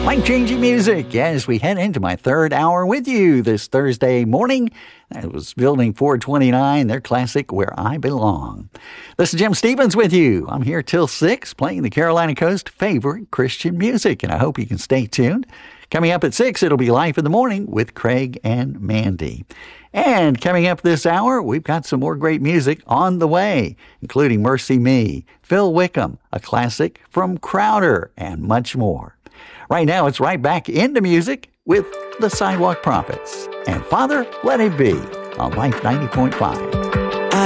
Life-changing music as we head into my third hour with you this Thursday morning. That was Building 429, their classic, Where I Belong. This is Jim Stevens with you. I'm here till 6 playing the Carolina Coast favorite Christian music, and I hope you can stay tuned. Coming up at 6, it'll be Life in the Morning with Craig and Mandy. And coming up this hour, we've got some more great music on the way, including Mercy Me, Phil Wickham, a classic from Crowder, and much more. Right now, it's right back into music with the Sidewalk Prophets and Father, Let It Be on Life 90.5.